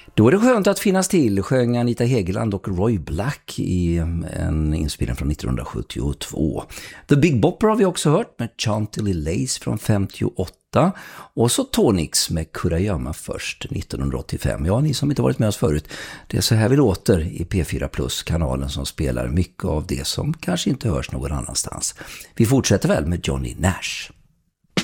Då är det skönt att finnas till, sjöng Anita Hegeland och Roy Black i en inspelning från 1972. The Big Bopper har vi också hört med Chantilly Lace från 58 och så Tonix med Kurayama först 1985. Ja, ni som inte varit med oss förut, det är så här vi låter i P4 Plus, kanalen som spelar mycket av det som kanske inte hörs någon annanstans. Vi fortsätter väl med Johnny Nash.